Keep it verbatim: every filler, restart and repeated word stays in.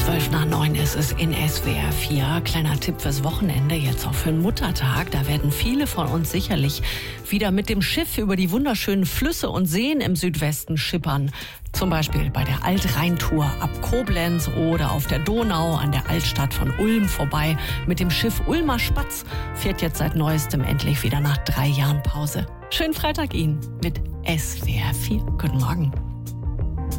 Zwölf nach neun ist es in S W R vier. Kleiner Tipp fürs Wochenende, jetzt auch für den Muttertag. Da werden viele von uns sicherlich wieder mit dem Schiff über die wunderschönen Flüsse und Seen im Südwesten schippern. Zum Beispiel bei der Altrheintour ab Koblenz oder auf der Donau an der Altstadt von Ulm vorbei. Mit dem Schiff Ulmer Spatz fährt jetzt seit Neuestem endlich wieder nach drei Jahren Pause. Schönen Freitag Ihnen mit S W R vier. Guten Morgen.